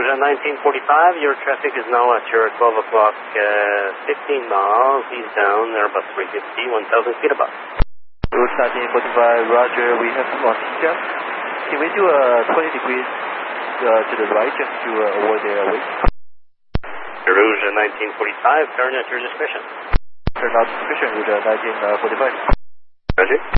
Rouge 1945, your traffic is now at your 12 o'clock, 15 miles eastbound, Airbus 350, 1,000 feet above. Rouge 1945, roger, we have some Xinjiang. Can we do a 20 degrees to the right just to avoid the wind? Rouge 1945, turn at your discretion. Turn out discretion, Rouge 1945. Roger.